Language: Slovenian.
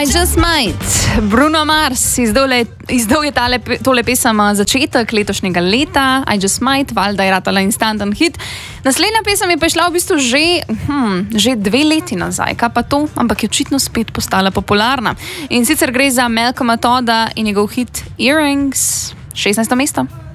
I Just Might. Bruno Mars izdal je tole pesem začetek letošnjega leta. I Just Might, valjda je ratala instanten hit. Naslednja pesem je pa šla v bistvu že 2 leti nazaj. Kaj pa to? Ampak je očitno spet postala popularna. In sicer gre za Malcolma Todda in njegov hit Earrings, 16. mesto.